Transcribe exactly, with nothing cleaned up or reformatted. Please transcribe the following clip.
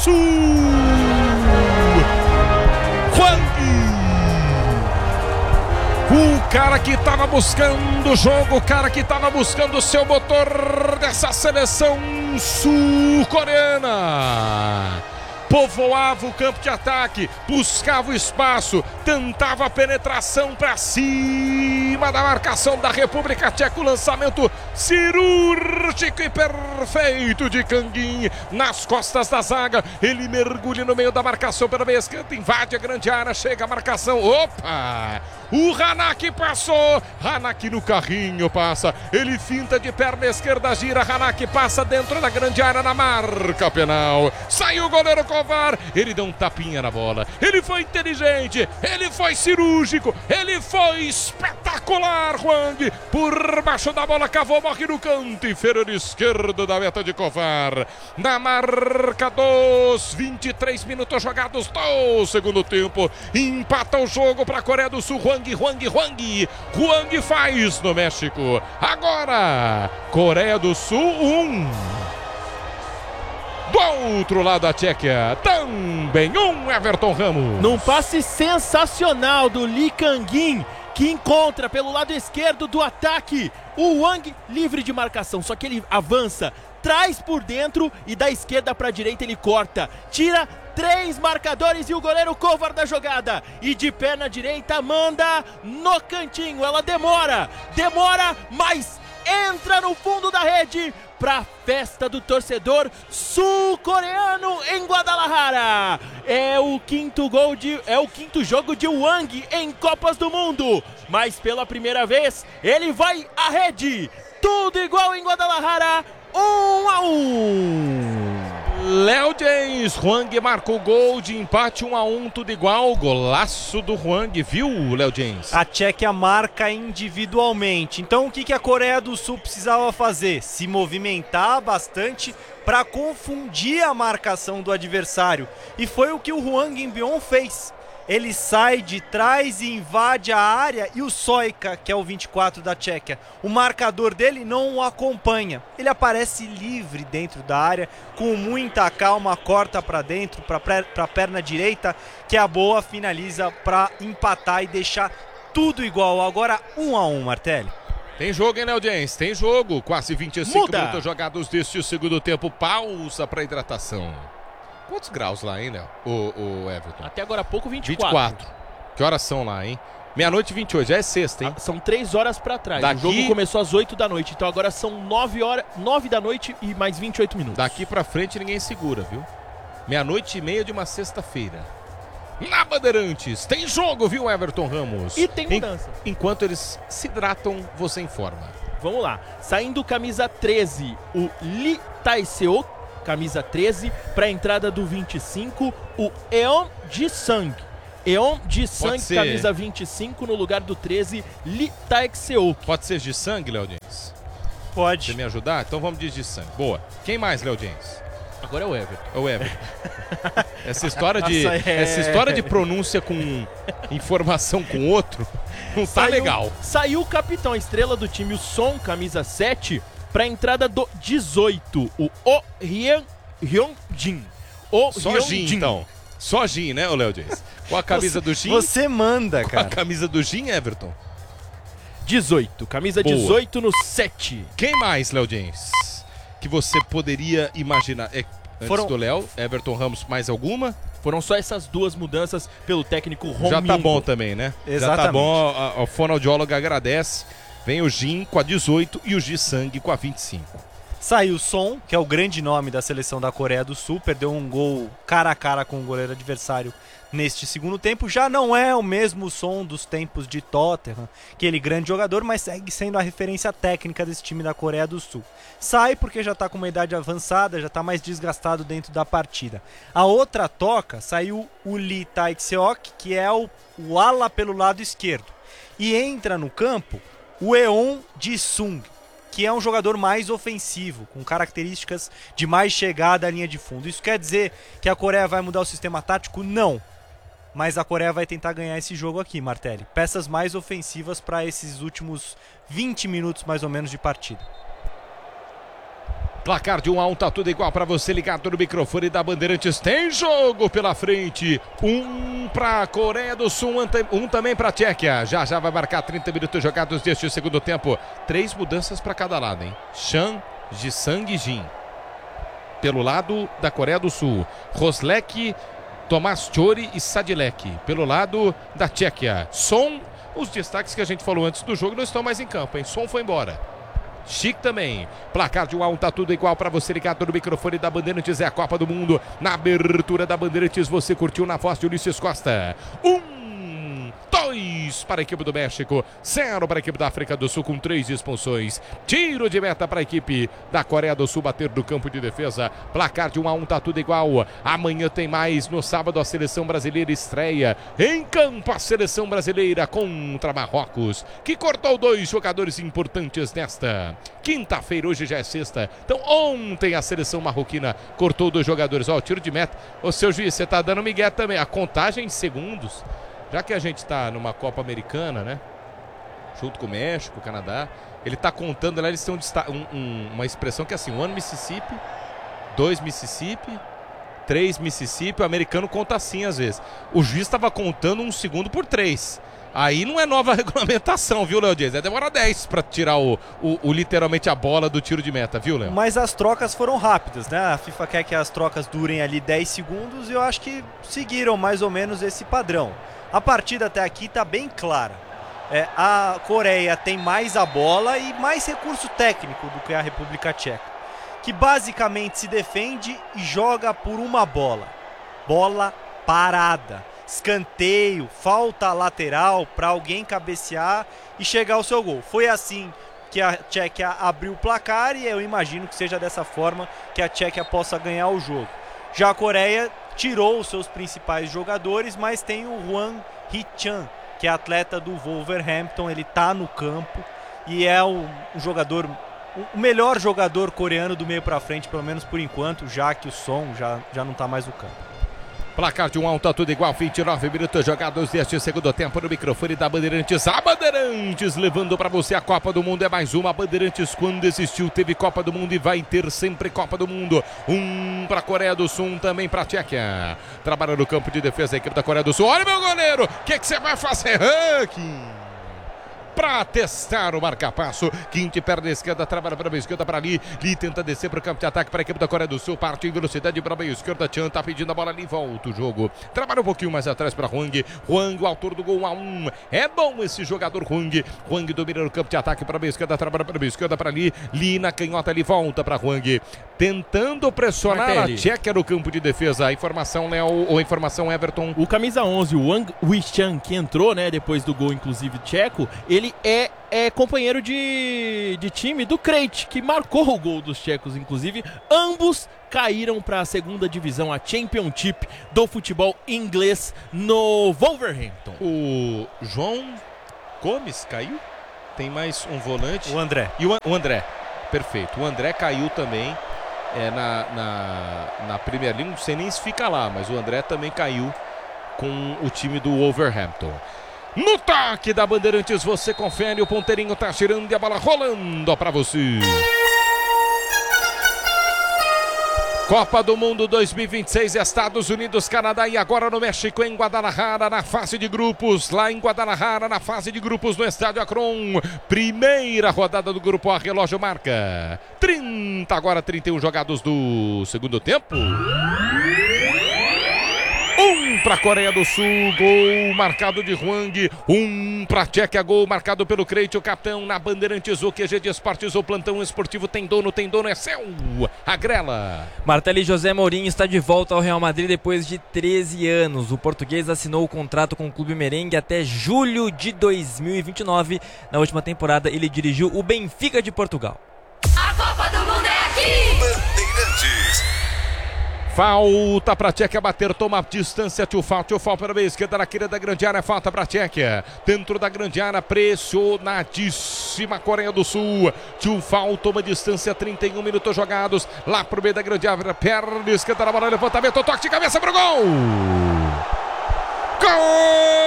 Sul. Hwang, o cara que estava buscando o jogo, o cara que estava buscando o seu motor dessa seleção sul-coreana. Povoava o campo de ataque, buscava o espaço, tentava a penetração para cima da marcação da República Tcheca. O lançamento cirúrgico e perfeito de Kangin nas costas da zaga. Ele mergulha no meio da marcação pela meia esquerda, invade a grande área, chega a marcação. Opa! O Hanak passou, Hanak no carrinho passa, ele finta de perna esquerda, gira, Hanak passa dentro da grande área na marca penal. Saiu o goleiro Kovar, ele deu um tapinha na bola, ele foi inteligente, ele foi cirúrgico, ele foi espetacular. Hwang, por baixo da bola, cavou, morre no canto inferior esquerdo da meta de Kovar. Na marca dos vinte e três minutos jogados do segundo tempo, empata o jogo para a Coreia do Sul. Hwang, Hwang, Hwang, Hwang faz no México. Agora, Coreia do Sul um. Do outro lado da Tchequia, também um Everton Ramos. Num passe sensacional do Lee Kangin, que encontra pelo lado esquerdo do ataque o Hwang livre de marcação, só que ele avança, traz por dentro e da esquerda para a direita ele corta, tira três marcadores e o goleiro Kovar da jogada, e de perna direita manda no cantinho. Ela demora, demora, mas entra no fundo da rede pra festa do torcedor sul-coreano em Guadalajara. É o quinto gol de, é o quinto jogo de Hwang em Copas do Mundo, mas pela primeira vez ele vai à rede. Tudo igual em Guadalajara, um a um. Léo James, Hwang marca o gol de empate, um a um, tudo igual. Golaço do Hwang, viu, Léo James? A Tchequia marca individualmente. Então o que, que a Coreia do Sul precisava fazer? Se movimentar bastante para confundir a marcação do adversário. E foi o que o Hwang In-beom fez. Ele sai de trás e invade a área, e o Soika, que é o vinte e quatro da Tchequia, o marcador dele não o acompanha. Ele aparece livre dentro da área, com muita calma, corta para dentro, para a perna direita, que é a boa, finaliza para empatar e deixar tudo igual. Agora um a um, Martelli. Tem jogo, hein, Léo James? Tem jogo. Quase vinte e cinco Muda. minutos jogados deste segundo tempo. Pausa para hidratação. Quantos graus lá, hein, Léo? O, o Everton? Até agora há pouco, vinte e quatro. vinte e quatro. Que horas são lá, hein? Meia-noite e vinte e oito. Já é sexta, hein? Ah, são três horas pra trás. Daqui... O jogo começou às oito da noite. Então agora são nove horas, nove da noite e mais vinte e oito minutos. Daqui pra frente ninguém segura, viu? Meia-noite e meia de uma sexta-feira. Na Bandeirantes. Tem jogo, viu, Everton Ramos? E tem mudança. En... Enquanto eles se hidratam, você informa. Vamos lá. Saindo camisa treze, o Lee Tae-seok. Camisa treze, para a entrada do vinte e cinco, o Eon Ji-sang. Eon Ji-sang, camisa vinte e cinco, no lugar do treze, Lee Tae-seok. Pode ser Ji-sang, Léo James? Pode. Você me ajudar? Então vamos de Ji-sang. Boa. Quem mais, Léo James? Agora é o Everton. É o Everton. Essa história de, Essa é... essa história de pronúncia com informação com outro não tá saiu, legal. Saiu o capitão, a estrela do time, o Son, camisa sete, para a entrada do dezoito, o Oh Hyun-jin. Oh Só Jin, então. Só Jin, né, o Léo James? Com a camisa você, do Jin. Você manda, com cara. a camisa do Jin, Everton. dezoito, camisa Boa. dezoito no sete. Quem mais, Léo James? Que você poderia imaginar? É, antes Foram... do Léo, Everton Ramos, mais alguma? Foram só essas duas mudanças pelo técnico Hong Já tá Myung-ko. bom também, né? Exatamente. Já tá bom, a, a fonoaudióloga agradece. Vem o Jin com a dezoito e o Ji-sang com a vinte e cinco. Saiu o Son, que é o grande nome da seleção da Coreia do Sul, perdeu um gol cara a cara com o goleiro adversário neste segundo tempo. Já não é o mesmo Son dos tempos de Tottenham, aquele grande jogador, mas segue sendo a referência técnica desse time da Coreia do Sul. Sai porque já está com uma idade avançada, já está mais desgastado dentro da partida. A outra toca, saiu o Lee Tae-seok, que é o, o ala pelo lado esquerdo. E entra no campo o Eon Ji-sung, que é um jogador mais ofensivo, com características de mais chegada à linha de fundo. Isso quer dizer que a Coreia vai mudar o sistema tático? Não. Mas a Coreia vai tentar ganhar esse jogo aqui, Martelli. Peças mais ofensivas para esses últimos vinte minutos, mais ou menos, de partida. Placar de um a um, tá tudo igual para você ligado no microfone da Bandeirantes. Tem jogo pela frente. Um para Coreia do Sul, um também para Tchequia. Já já vai marcar trinta minutos jogados deste segundo tempo. Três mudanças para cada lado, hein? Chan, Ji-sang e Jin. Pelo lado da Coreia do Sul, Roslek, Tomás Chori e Sadilek. Pelo lado da Tchequia, Son. Os destaques que a gente falou antes do jogo não estão mais em campo, hein? Son foi embora. Chique também. Placar de um a um, tá tudo igual para você ligado no microfone da Bandeirantes. É a Copa do Mundo. Na abertura da Bandeirantes, você curtiu na voz de Ulisses Costa. Um, dois para a equipe do México, zero para a equipe da África do Sul com três expulsões. Tiro de meta para a equipe da Coreia do Sul bater do campo de defesa. Placar de um a um, tá tudo igual. Amanhã tem mais. No sábado a seleção brasileira estreia em campo. A seleção brasileira contra Marrocos, que cortou dois jogadores importantes nesta quinta-feira. Hoje já é sexta. Então ontem a seleção marroquina cortou dois jogadores. Ó, o tiro de meta. Ô, seu juiz, você tá dando migué também. A contagem em segundos. Já que a gente está numa Copa Americana, né? Junto com o México, o Canadá. Ele está contando lá, eles têm um, um, uma expressão que é assim: um Mississippi, dois Mississippi, três Mississippi. O americano conta assim às vezes. O juiz estava contando um segundo por três. Aí não é nova regulamentação, viu, Léo Dias? É demora dez para tirar o, o, o, literalmente a bola do tiro de meta, viu, Léo? Mas as trocas foram rápidas, né? A FIFA quer que as trocas durem ali dez segundos e eu acho que seguiram mais ou menos esse padrão. A partida até aqui está bem clara. É, a Coreia tem mais a bola e mais recurso técnico do que a República Tcheca, que basicamente se defende e joga por uma bola. Bola parada. Escanteio, falta lateral para alguém cabecear e chegar ao seu gol. Foi assim que a Tchequia abriu o placar e eu imagino que seja dessa forma que a Tchequia possa ganhar o jogo. Já a Coreia tirou os seus principais jogadores, mas tem o Hwang Hee-chan, que é atleta do Wolverhampton. Ele está no campo e é o, o jogador, o melhor jogador coreano do meio para frente, pelo menos por enquanto, já que o Son já, já não está mais no campo. Placar de um a um, tá tudo igual, vinte e nove minutos jogados deste segundo tempo no microfone da Bandeirantes. A Bandeirantes levando para você a Copa do Mundo. É mais uma. Bandeirantes, quando existiu, teve Copa do Mundo e vai ter sempre Copa do Mundo. Um para a Coreia do Sul, um também para a Tchequia. Trabalha no campo de defesa a equipe da Coreia do Sul. Olha, meu goleiro, o que você vai fazer? Ranking para testar o marca-passo. Quinte, perna esquerda, trabalha para a esquerda, para ali. Li tenta descer para o campo de ataque para a equipe da Coreia do Sul. Parte em velocidade para a meia esquerda. Chan tá pedindo a bola ali. Volta o jogo. Trabalha um pouquinho mais atrás para Hwang. Hwang, o autor do gol um a um. É bom esse jogador Hwang. Hwang domina no campo de ataque para a meia esquerda. Trabalha para a meia esquerda, para ali. Li na canhota ali. Volta para Hwang. Tentando pressionar Martelli. A Tchequia no campo de defesa. A informação, Léo, ou a informação, Everton. O camisa onze, o Wang Hee-chan, que entrou, né, depois do gol, inclusive, tcheco, ele é, é companheiro de, de time do Krejci, que marcou o gol dos tchecos, inclusive. Ambos caíram para a segunda divisão, a Championship do futebol inglês no Wolverhampton. O João Gomes caiu? Tem mais um volante. O André. E o, o André, perfeito. O André caiu também. É, na, na, na Premier League, não sei nem se fica lá, mas o André também caiu com o time do Wolverhampton. No toque da Bandeirantes, você confere, o ponteirinho tá girando e a bola rolando para você. Copa do Mundo dois mil e vinte e seis, Estados Unidos, Canadá e agora no México, em Guadalajara, na fase de grupos. Lá em Guadalajara, na fase de grupos, no Estádio Akron. Primeira rodada do grupo A, relógio marca trinta, agora trinta e um jogados do segundo tempo. Um para a Coreia do Sul, gol marcado de Hwang. Um para a Tchequia, gol marcado pelo Krejci, o capitão. Na Bandeirantes, o Q G de Esportes, o plantão esportivo tem dono, tem dono, é seu. A Grela. Martelli José Mourinho está de volta ao Real Madrid depois de treze anos. O português assinou o contrato com o clube merengue até julho de dois mil e vinte e nove. Na última temporada, ele dirigiu o Benfica de Portugal. A Copa do Mundo é aqui! Bandeirantes. Falta para a Tchequia bater, toma distância, Tchufal, Tchufal para a meia esquerda na querida da grande área, falta para a Tchequia, dentro da grande área, pressionadíssima Coreia do Sul, Tchufal toma distância, trinta e um minutos jogados, lá para o meio da grande área, perna esquerda na bola, levantamento, toque de cabeça para o gol! Gol!